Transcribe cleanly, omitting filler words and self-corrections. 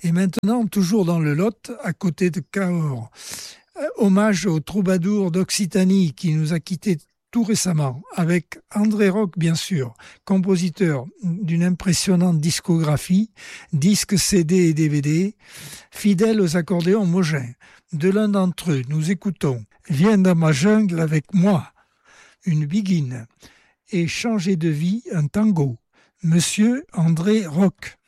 Et maintenant, toujours dans le Lot, à côté de Cahors, hommage au troubadour d'Occitanie qui nous a quittés tout récemment, avec André Rock, bien sûr, compositeur d'une impressionnante discographie, disques CD et DVD, fidèle aux accordéons Mogin. De l'un d'entre eux, nous écoutons « Viens dans ma jungle avec moi », une biguine, et « Changer de vie », un tango. Monsieur André Rock.